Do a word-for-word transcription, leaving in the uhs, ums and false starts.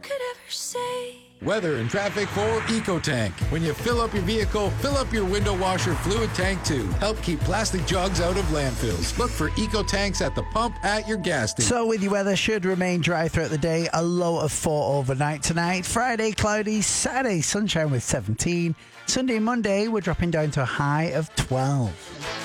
could ever say. Weather and traffic for EcoTank. When you fill up your vehicle, fill up your window washer fluid tank too. Help keep plastic jugs out of landfills. Look for EcoTanks at the pump at your gas station. So with your weather, should remain dry throughout the day. A low of four overnight tonight. Friday, cloudy. Saturday, sunshine with seventeen. Sunday and Monday, we're dropping down to a high of twelve.